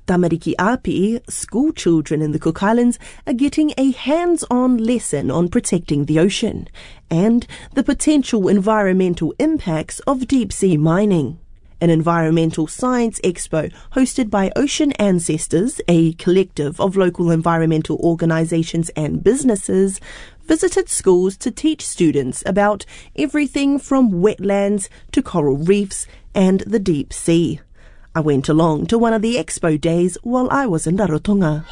Tamariki Api, school children in the Cook Islands are getting a hands-on lesson on protecting the ocean and the potential environmental impacts of deep-sea mining. An environmental science expo hosted by Ocean Ancestors, a collective of local environmental organisations and businesses, visited schools to teach students about everything from wetlands to coral reefs and the deep sea. I went along to one of the expo days while I was in Rarotonga.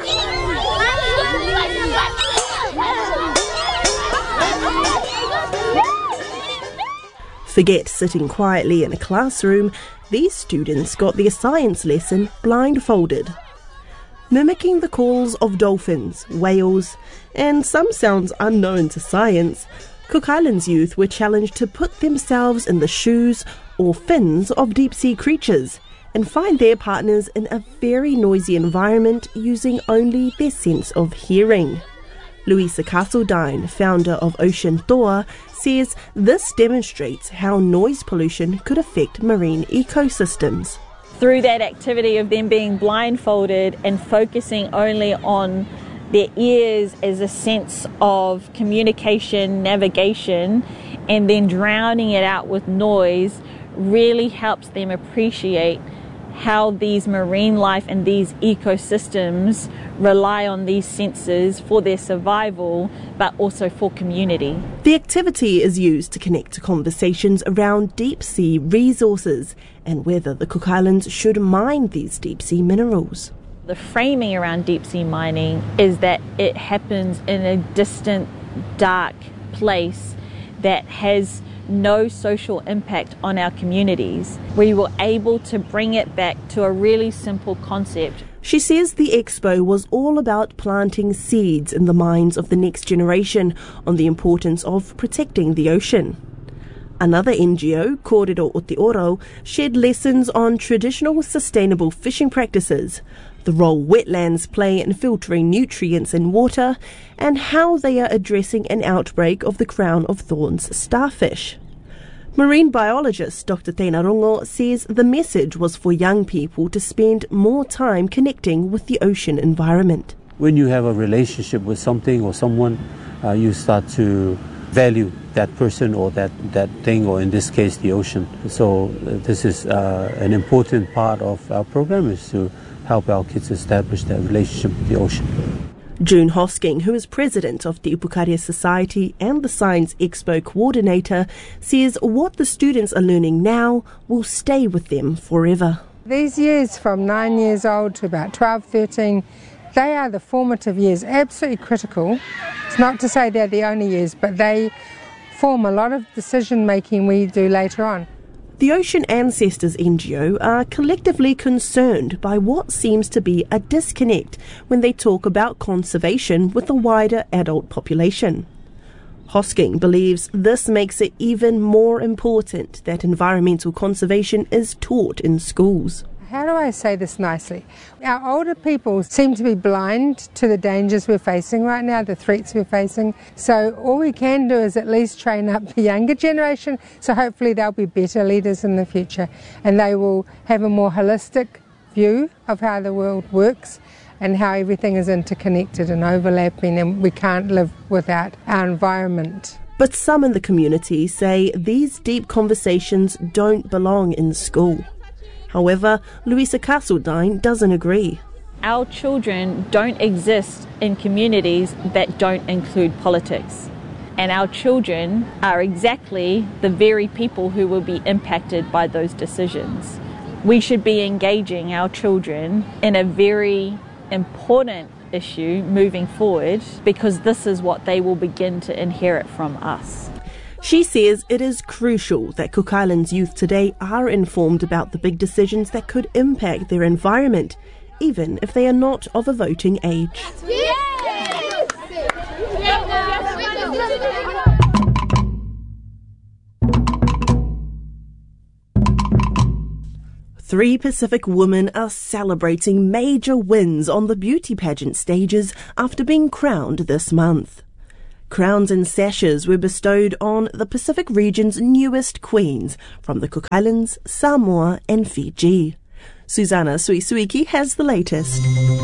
Forget sitting quietly in a classroom, these students got their science lesson blindfolded. Mimicking the calls of dolphins, whales, and some sounds unknown to science, Cook Islands youth were challenged to put themselves in the shoes or fins of deep-sea creatures and find their partners in a very noisy environment using only their sense of hearing. Louisa Castledine, founder of Ocean Toa, says this demonstrates how noise pollution could affect marine ecosystems. Through that activity of them being blindfolded and focusing only on their ears as a sense of communication, navigation, and then drowning it out with noise really helps them appreciate how these marine life and these ecosystems rely on these senses for their survival, but also for community. The activity is used to connect to conversations around deep-sea resources and whether the Cook Islands should mine these deep-sea minerals. The framing around deep-sea mining is that it happens in a distant, dark place that has no social impact on our communities. We were able to bring it back to a really simple concept. She says the expo was all about planting seeds in the minds of the next generation on the importance of protecting the ocean. Another NGO, Kōrero o Te Oro, shared lessons on traditional sustainable fishing practices, the role wetlands play in filtering nutrients in water, and how they are addressing an outbreak of the crown of thorns starfish. Marine biologist Dr. Teina Rongo says the message was for young people to spend more time connecting with the ocean environment. When you have a relationship with something or someone, you start to value that person or that thing, or in this case the ocean. So this is an important part of our program, is to help our kids establish that relationship with the ocean. June Hosking, who is president of the Ipukaria Society and the Science Expo coordinator, says what the students are learning now will stay with them forever. These years from 9 years old to about 12, 13, they are the formative years, absolutely critical. It's not to say they're the only years, but they form a lot of decision making we do later on. The Ocean Ancestors NGO are collectively concerned by what seems to be a disconnect when they talk about conservation with the wider adult population. Hosking believes this makes it even more important that environmental conservation is taught in schools. How do I say this nicely? Our older people seem to be blind to the dangers we're facing right now, the threats we're facing. So all we can do is at least train up the younger generation, so hopefully they'll be better leaders in the future and they will have a more holistic view of how the world works and how everything is interconnected and overlapping, and we can't live without our environment. But some in the community say these deep conversations don't belong in school. However, Louisa Castledine doesn't agree. Our children don't exist in communities that don't include politics. And our children are exactly the very people who will be impacted by those decisions. We should be engaging our children in a very important issue moving forward, because this is what they will begin to inherit from us. She says it is crucial that Cook Islands youth today are informed about the big decisions that could impact their environment, even if they are not of a voting age. Three Pacific women are celebrating major wins on the beauty pageant stages after being crowned this month. Crowns and sashes were bestowed on the Pacific region's newest queens from the Cook Islands, Samoa and Fiji. Susanna Suisuiki has the latest.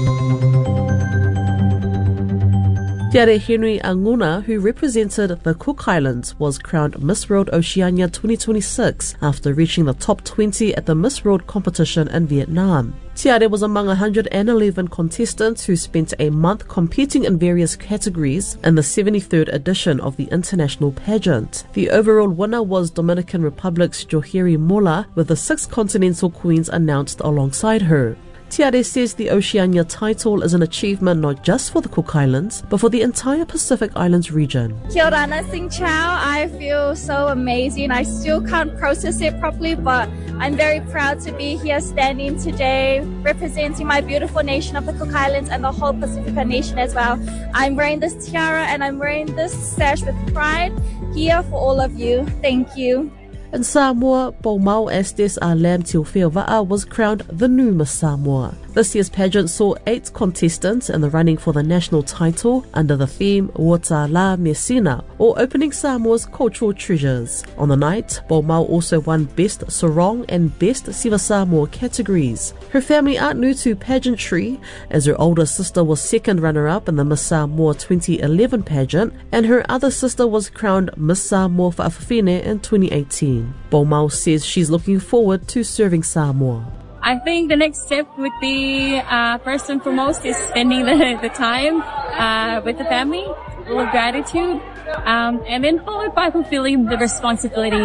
Te Are Henry Anguna, who represented the Cook Islands, was crowned Miss World Oceania 2026 after reaching the top 20 at the Miss World competition in Vietnam. Te Are was among 111 contestants who spent a month competing in various categories in the 73rd edition of the international pageant. The overall winner was Dominican Republic's Joheri Mola, with the 6 continental queens announced alongside her. Te Are says the Oceania title is an achievement not just for the Cook Islands, but for the entire Pacific Islands region. Kia ora, Sing Chow. I feel so amazing. I still can't process it properly, but I'm very proud to be here standing today, representing my beautiful nation of the Cook Islands and the whole Pacifica nation as well. I'm wearing this tiara and I'm wearing this sash with pride here for all of you. Thank you. In Samoa, Paumau Estes Alam Teofeova'a was crowned the new Miss Samoa. This year's pageant saw 8 contestants in the running for the national title under the theme Wata La Messina, or Opening Samoa's Cultural Treasures. On the night, Paumau also won Best Sarong and Best Siva Samoa categories. Her family aren't new to pageantry, as her older sister was second runner-up in the Miss Samoa 2011 pageant, and her other sister was crowned Miss Samoa Fa'afafine in 2018. Paumau says she's looking forward to serving Samoa. I think the next step would be, first and foremost, is spending the time with the family, full of gratitude, and then followed by fulfilling the responsibility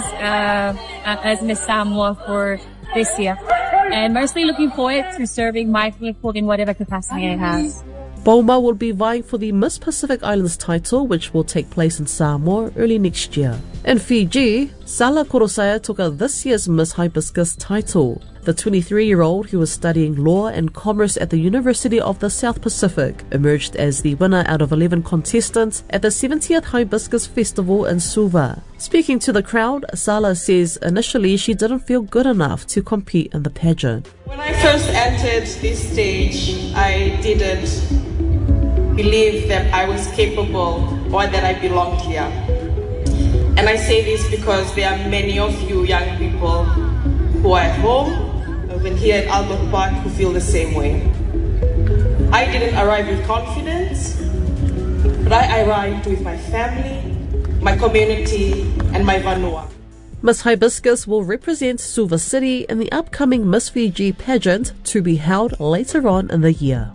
as Miss Samoa for this year. And mostly looking forward to serving my people in whatever capacity I have. Paumau will be vying for the Miss Pacific Islands title, which will take place in Samoa early next year. In Fiji, Sala Korosaya took out this year's Miss Hibiscus title. The 23-year-old, who was studying law and commerce at the University of the South Pacific, emerged as the winner out of 11 contestants at the 70th Hibiscus Festival in Suva. Speaking to the crowd, Sala says initially she didn't feel good enough to compete in the pageant. When I first entered this stage, I didn't believe that I was capable or that I belonged here. And I say this because there are many of you young people who are at home, even here at Albert Park, who feel the same way. I didn't arrive with confidence, but I arrived with my family, my community, and my vanua. Miss Hibiscus will represent Suva City in the upcoming Miss Fiji pageant to be held later on in the year.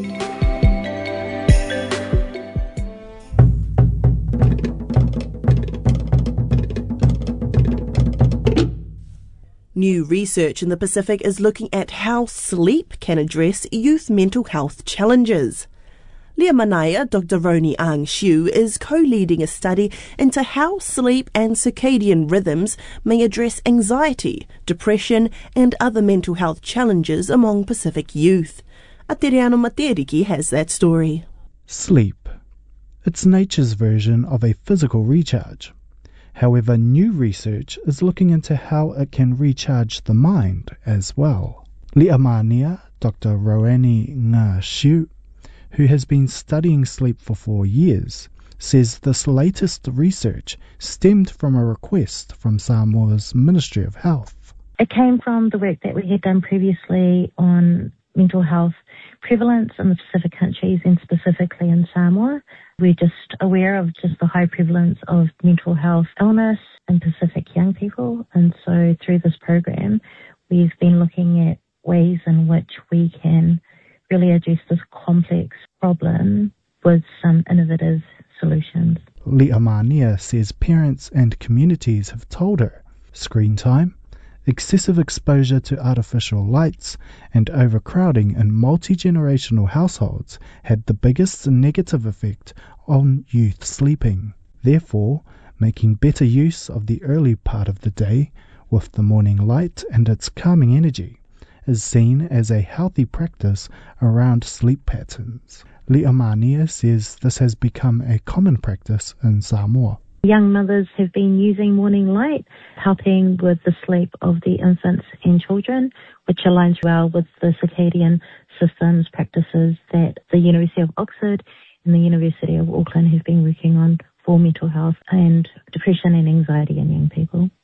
New research in the Pacific is looking at how sleep can address youth mental health challenges. Lea Manaya, Dr. Roni Ang Shiu, is co-leading a study into how sleep and circadian rhythms may address anxiety, depression and other mental health challenges among Pacific youth. Ateriano Materiki has that story. Sleep. It's nature's version of a physical recharge. However, new research is looking into how it can recharge the mind as well. Liamania, Dr. Roni Nga Shiu, who has been studying sleep for 4 years, says this latest research stemmed from a request from Samoa's Ministry of Health. It came from the work that we had done previously on mental health prevalence in the Pacific countries and specifically in Samoa. We're just aware of just the high prevalence of mental health illness in Pacific young people. And so through this program, we've been looking at ways in which we can really address this complex problem with some innovative solutions. Liamania says parents and communities have told her screen time, excessive exposure to artificial lights, and overcrowding in multi-generational households had the biggest negative effect on youth sleeping. Therefore, making better use of the early part of the day with the morning light and its calming energy is seen as a healthy practice around sleep patterns. Liamania says this has become a common practice in Samoa. Young mothers have been using morning light, helping with the sleep of the infants and children, which aligns well with the circadian systems practices that the University of Oxford and the University of Auckland have been working on for mental health and depression and anxiety in young people.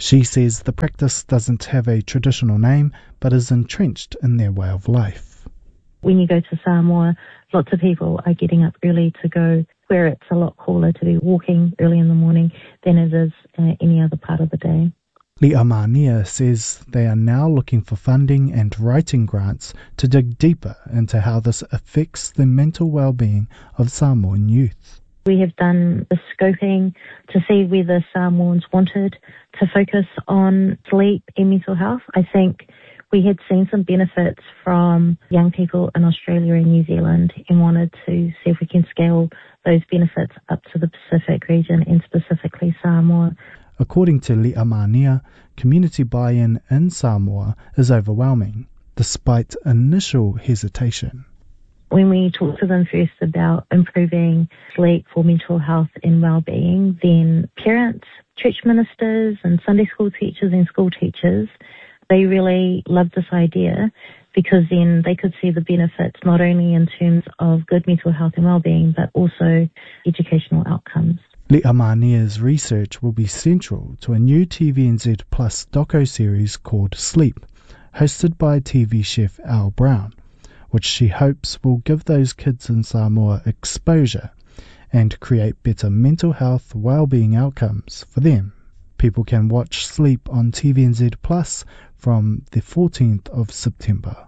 She says the practice doesn't have a traditional name, but is entrenched in their way of life. When you go to Samoa, lots of people are getting up early to go where it's a lot cooler to be walking early in the morning than it is any other part of the day. Li'amania says they are now looking for funding and writing grants to dig deeper into how this affects the mental well-being of Samoan youth. We have done the scoping to see whether Samoans wanted to focus on sleep and mental health. I think we had seen some benefits from young people in Australia and New Zealand and wanted to see if we can scale those benefits up to the Pacific region and specifically Samoa. According to Li'amania, community buy-in in Samoa is overwhelming, despite initial hesitation. When we talk to them first about improving sleep for mental health and well-being, then parents, church ministers and Sunday school teachers and school teachers, they really loved this idea because then they could see the benefits not only in terms of good mental health and well-being, but also educational outcomes. Li'amania's research will be central to a new TVNZ Plus doco-series called Sleep, hosted by TV chef Al Brown, which she hopes will give those kids in Samoa exposure and create better mental health well-being outcomes for them. People can watch Sleep on TVNZ Plus from the 14th of September.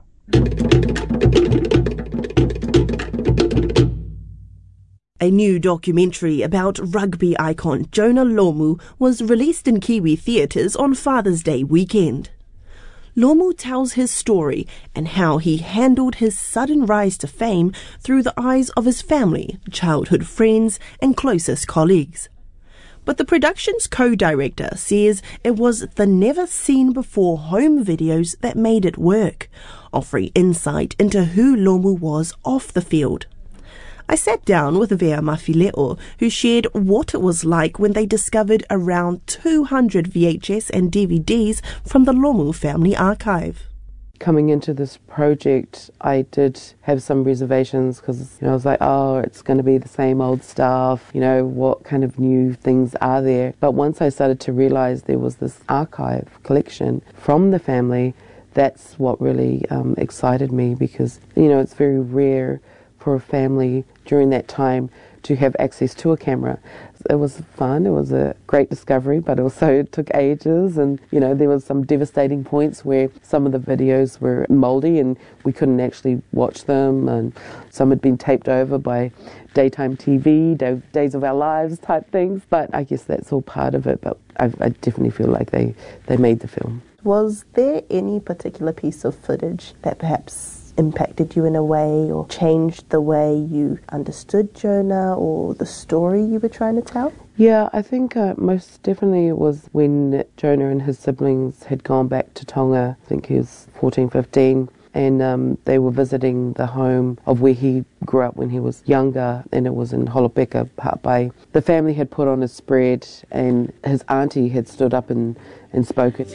A new documentary about rugby icon Jonah Lomu was released in Kiwi theatres on Father's Day weekend. Lomu tells his story and how he handled his sudden rise to fame through the eyes of his family, childhood friends and closest colleagues. But the production's co-director says it was the never-seen-before home videos that made it work, offering insight into who Lomu was off the field. I sat down with Vea Mafileo, who shared what it was like when they discovered around 200 VHS and DVDs from the Lomu family archive. Coming into this project, I did have some reservations because I was like, oh, it's going to be the same old stuff, what kind of new things are there? But once I started to realise there was this archive collection from the family, that's what really excited me because, it's very rare for a family during that time to have access to a camera. It was fun, it was a great discovery, but also it took ages and, there was some devastating points where some of the videos were mouldy and we couldn't actually watch them, and some had been taped over by daytime TV, Days of Our Lives type things, but I guess that's all part of it, but I definitely feel like they made the film. Was there any particular piece of footage that perhaps impacted you in a way or changed the way you understood Jonah or the story you were trying to tell? Yeah, I think most definitely it was when Jonah and his siblings had gone back to Tonga. I think he was 14, 15, and they were visiting the home of where he grew up when he was younger, and it was in Holopeka, Bay. The family had put on a spread and his auntie had stood up and spoken.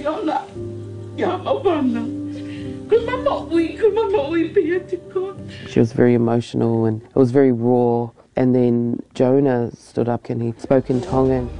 She was very emotional and it was very raw. And then Jonah stood up and he spoke in Tongan.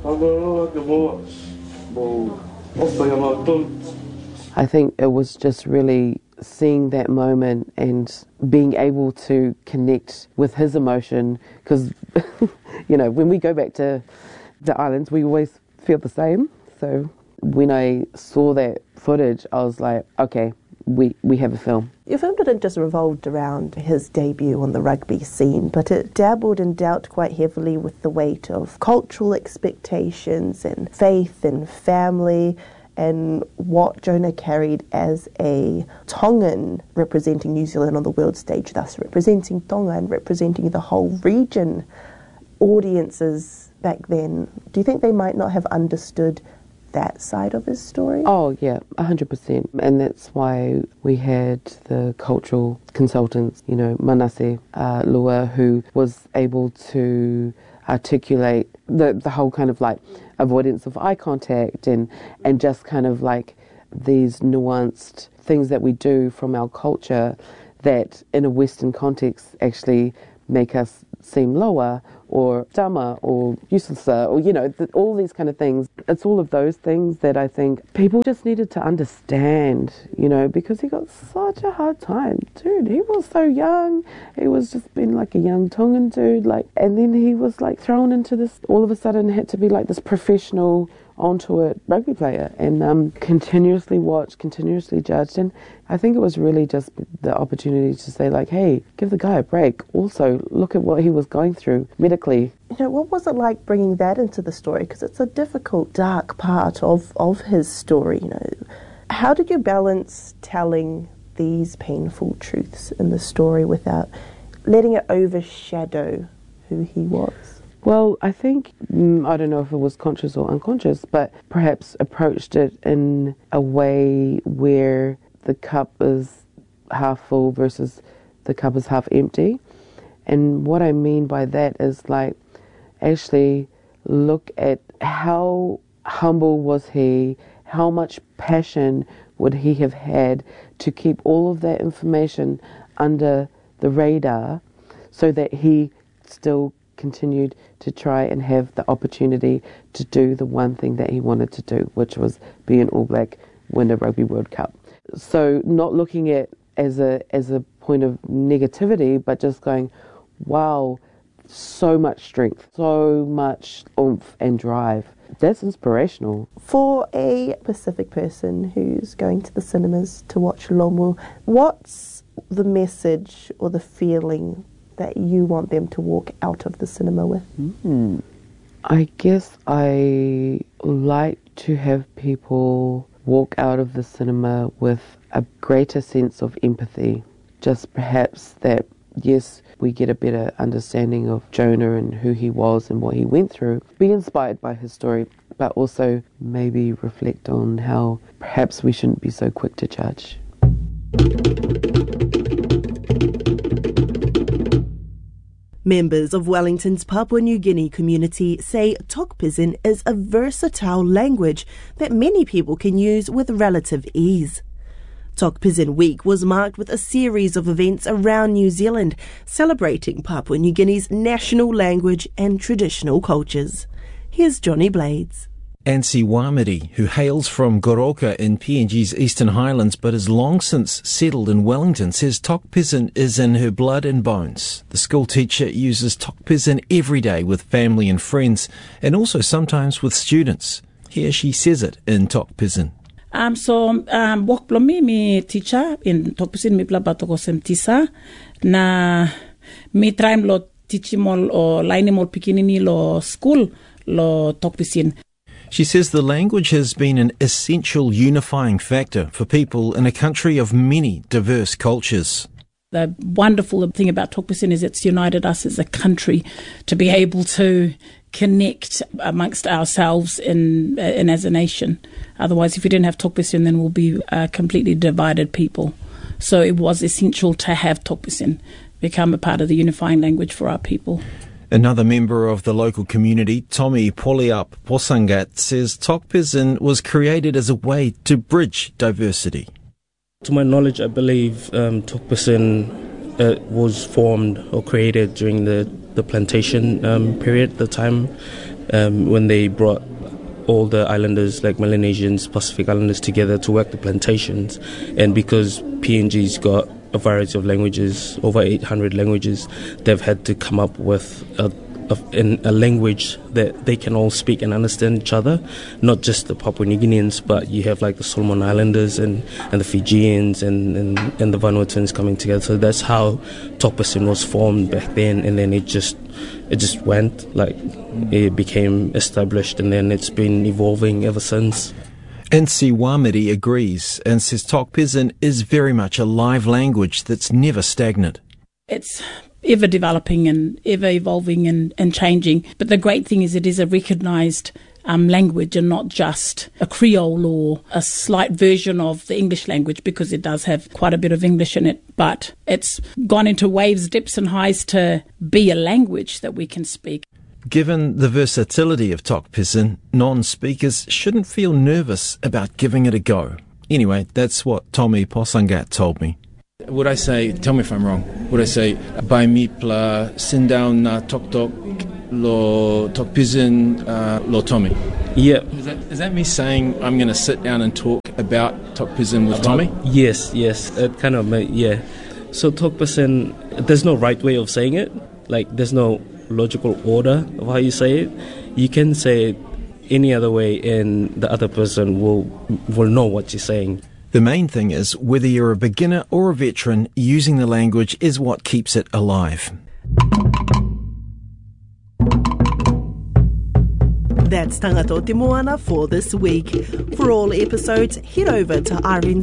I think it was just really seeing that moment and being able to connect with his emotion because, when we go back to the islands, we always feel the same. So when I saw that footage, I was like, okay, we have a film. Your film didn't just revolve around his debut on the rugby scene, but it dabbled and dealt quite heavily with the weight of cultural expectations and faith and family and what Jonah carried as a Tongan representing New Zealand on the world stage, thus representing Tonga and representing the whole region. Audiences back then, do you think they might not have understood that side of his story? Oh yeah, 100%. And that's why we had the cultural consultants, Manase Lua, who was able to articulate the whole kind of like avoidance of eye contact and just kind of like these nuanced things that we do from our culture that in a Western context actually make us seem lower or dumber or useless or, all these kind of things. It's all of those things that I think people just needed to understand, because he got such a hard time. Dude, he was so young. He was just been like a young Tongan dude, and then he was thrown into this, all of a sudden had to be this professional onto it rugby player and continuously watched, continuously judged. And I think it was really just the opportunity to say hey, give the guy a break. Also, look at what he was going through medically. What was it like bringing that into the story? Because it's a difficult, dark part of his story. How did you balance telling these painful truths in the story without letting it overshadow who he was? Well, I think, I don't know if it was conscious or unconscious, but perhaps approached it in a way where the cup is half full versus the cup is half empty. And what I mean by that is actually look at how humble was he, how much passion would he have had to keep all of that information under the radar so that he still continued to try and have the opportunity to do the one thing that he wanted to do, which was be an All Black, win a Rugby World Cup. So not looking at as a point of negativity, but just going, wow, so much strength, so much oomph and drive. That's inspirational. For a Pacific person who's going to the cinemas to watch Lomu, what's the message or the feeling that you want them to walk out of the cinema with? I guess I like to have people walk out of the cinema with a greater sense of empathy. Just perhaps that, yes, we get a better understanding of Jonah and who he was and what he went through, be inspired by his story, but also maybe reflect on how perhaps we shouldn't be so quick to judge. Members of Wellington's Papua New Guinea community say Tok Pisin is a versatile language that many people can use with relative ease. Tok Pisin Week was marked with a series of events around New Zealand celebrating Papua New Guinea's national language and traditional cultures. Here's Johnny Blades. Ansi Wamiri, who hails from Goroka in PNG's Eastern Highlands but has long since settled in Wellington, says Tok Pisin is in her blood and bones. The school teacher uses Tok Pisin every day with family and friends, and also sometimes with students. Here she says it in Tok Pisin. Wok plomi mi teacher in Tok Pisin mi pla batoko sem tisa na mi traim lo teachi mol o laini mol pikinini lo school lo Tok Pisin. She says the language has been an essential unifying factor for people in a country of many diverse cultures. The wonderful thing about Tok Pisin is it's united us as a country to be able to connect amongst ourselves and as a nation. Otherwise, if we didn't have Tok Pisin, then we'll be a completely divided people. So it was essential to have Tok Pisin become a part of the unifying language for our people. Another member of the local community, Tommy Poliap Posangat, says Tok Pisin was created as a way to bridge diversity. To my knowledge, I believe Tok Pisin was formed or created during the plantation period, the time when they brought all the islanders, like Melanesians, Pacific Islanders, together to work the plantations. And because PNG's got a variety of languages, over 800 languages, they've had to come up with a language that they can all speak and understand each other, not just the Papua New Guineans, but you have like the Solomon Islanders and the Fijians and the Vanuatuans coming together. So that's how Tok Pisin was formed back then, and then it just went, it became established, and then it's been evolving ever since. Ansi Wamiri agrees and says Tok Pisin is very much a live language that's never stagnant. It's ever developing and ever evolving and changing. But the great thing is it is a recognised language and not just a Creole or a slight version of the English language, because it does have quite a bit of English in it. But it's gone into waves, dips and highs to be a language that we can speak. Given the versatility of Tok Pisin, non-speakers shouldn't feel nervous about giving it a go. Anyway, that's what Tommy Posangat told me. would I say, tell me if I'm wrong, would I say, Bai mi pla, sin down na tok tok, lo tok pisin, lo Tommy? Yeah. Is that me saying I'm going to sit down and talk about tok pisin with Tommy? Yes. It kind of, yeah. So tok pisin, there's no right way of saying it. Like, there's no logical order of how you say it. You can say it any other way and the other person will know what you're saying. The main thing is, whether you're a beginner or a veteran, using the language is what keeps it alive. That's Tangata o Te Moana for this week. For all episodes, head over to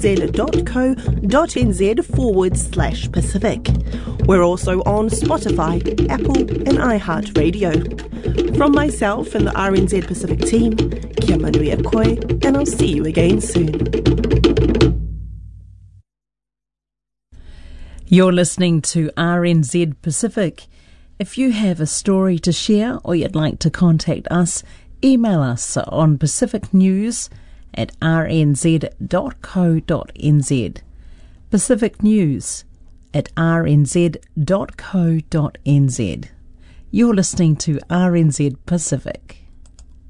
rnz.co.nz/Pacific. We're also on Spotify, Apple and iHeartRadio. From myself and the RNZ Pacific team, kia manuia koe, and I'll see you again soon. You're listening to RNZ Pacific. If you have a story to share or you'd like to contact us, email us on pacificnews@rnz.co.nz. pacificnews@rnz.co.nz. You're listening to RNZ Pacific.